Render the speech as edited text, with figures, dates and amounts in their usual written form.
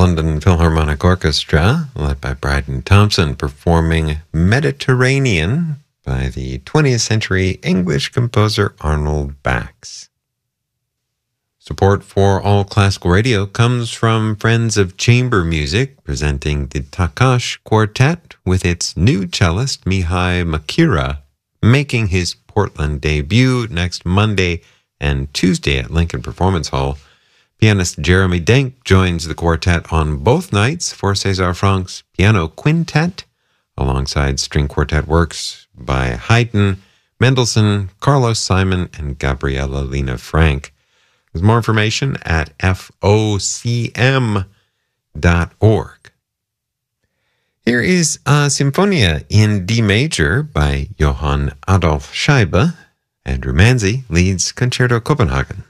London Philharmonic Orchestra, led by Bryden Thompson, performing Mediterranean by the 20th century English composer Arnold Bax. Support for All Classical Radio comes from Friends of Chamber Music, presenting the Takash Quartet with its new cellist Mihai Makira, making his Portland debut next Monday and Tuesday at Lincoln Performance Hall. Pianist Jeremy Denk joins the quartet on both nights for César Franck's Piano Quintet, alongside string quartet works by Haydn, Mendelssohn, Carlos Simon, and Gabriela Lena Frank. There's more information at FOCM.org. Here is a Sinfonia in D major by Johann Adolf Scheibe. Andrew Manzi leads Concerto Copenhagen.